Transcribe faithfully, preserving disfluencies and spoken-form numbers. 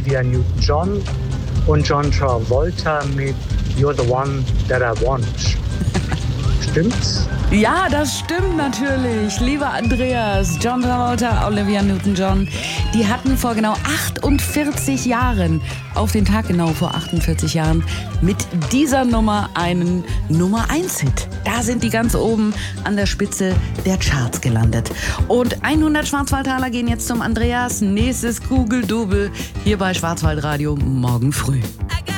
Olivia Newton-John und John Travolta mit You're the One That I Want. Stimmt's? Ja, das stimmt natürlich. Lieber Andreas, John Travolta, Olivia Newton-John, die hatten vor genau achtundvierzig Jahren, auf den Tag genau vor achtundvierzig Jahren, mit dieser Nummer einen Nummer eins Hit. Da sind die ganz oben an der Spitze der Charts gelandet. Und hundert Schwarzwaldtaler gehen jetzt zum Andreas. Nächstes Kugeldubel hier bei Schwarzwaldradio morgen früh.